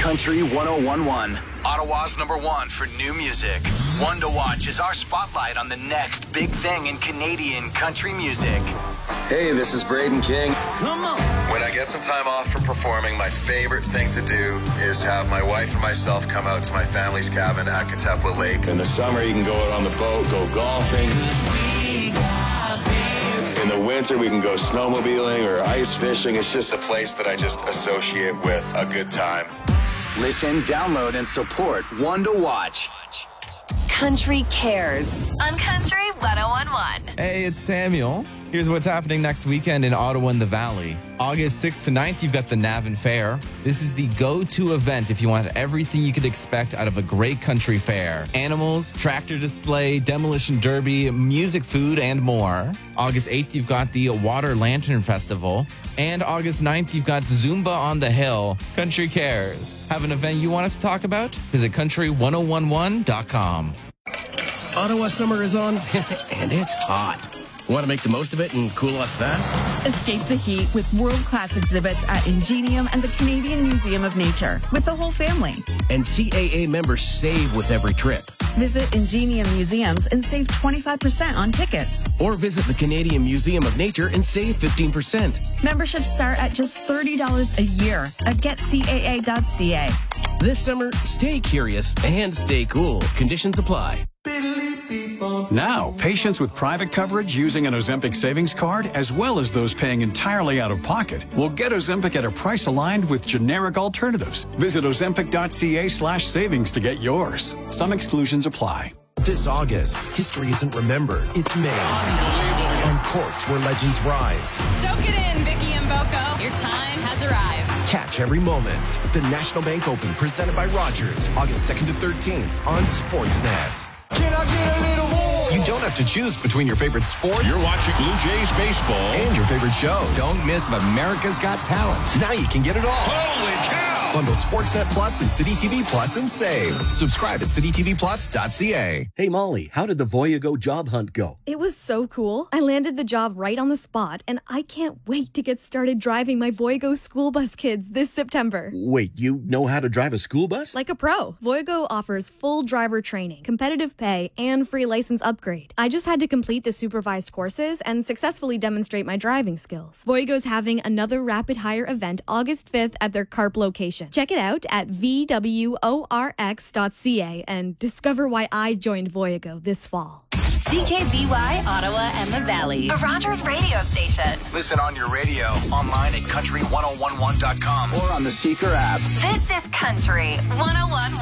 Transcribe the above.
Country 101.1, Ottawa's #1 for new music. One to Watch is our spotlight on the next big thing in Canadian country music. Hey, this is Braden King. Come on. When I get some time off from performing, my favorite thing to do is have my wife and myself come out to my family's cabin at Katepwa Lake. In the summer, you can go out on the boat, go golfing. In the winter, we can go snowmobiling or ice fishing. It's just a place that I just associate with a good time. Listen, download, and support One to Watch. Country Cares on Country 101.1. Hey, it's Samuel. Here's what's happening next weekend in Ottawa and the Valley. August 6th to 9th, you've got the Navan Fair. This is the go-to event if you want everything you could expect out of a great country fair. Animals, tractor display, demolition derby, music, food, and more. August 8th, you've got the Water Lantern Festival. And August 9th, you've got Zumba on the Hill. Country Cares. Have an event you want us to talk about? Visit country1011.com. Ottawa summer is on, and it's hot. Want to make the most of it and cool off fast? Escape the heat with world-class exhibits at Ingenium and the Canadian Museum of Nature with the whole family. And CAA members save with every trip. Visit Ingenium Museums and save 25% on tickets. Or visit the Canadian Museum of Nature and save 15%. Memberships start at just $30 a year at getcaa.ca. This summer, stay curious and stay cool. Conditions apply. Now, patients with private coverage using an Ozempic savings card, as well as those paying entirely out of pocket, will get Ozempic at a price aligned with generic alternatives. Visit ozempic.ca/savings to get yours. Some exclusions apply. This August, history isn't remembered, it's made. On courts where legends rise. Soak it in, Vicky and Boko. Your time has arrived. Catch every moment. The National Bank Open, presented by Rogers, August 2nd to 13th on Sportsnet. Can I get a little more? You don't have to choose between your favorite sports. You're watching Blue Jays baseball. And your favorite shows. Don't miss America's Got Talent. Now you can get it all. Holy cow! Bundle Sportsnet Plus and City TV Plus and save. Subscribe at citytvplus.ca. Hey, Molly, how did the Voyago job hunt go? It was so cool. I landed the job right on the spot, and I can't wait to get started driving my Voyago school bus kids this September. Wait, you know how to drive a school bus? Like a pro. Voyago offers full driver training, competitive pay, and free license upgrade. I just had to complete the supervised courses and successfully demonstrate my driving skills. Voyago's having another rapid hire event August 5th at their Carp location. Check it out at VWORX.ca and discover why I joined Voyago this fall. CKVY Ottawa and the Valley, a Rogers radio station. Listen on your radio, online at country1011.com, or on the Seeker app. This is Country 101.